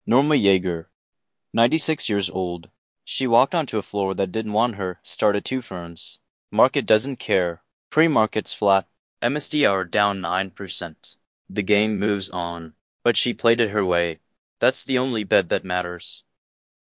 Norma Yeager, 96 years old. She walked onto a floor that didn't want her, started two firms. Market doesn't care. Pre-market's flat. MSDR down 9%. The game moves on. But she played it her way. That's the only bet that matters.